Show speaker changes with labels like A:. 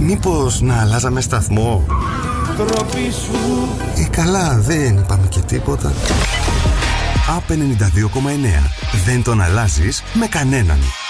A: Μήπως να αλλάζαμε σταθμό? Καλά, δεν είπαμε και τίποτα. Α, 92,9. Δεν τον αλλάζεις με κανέναν.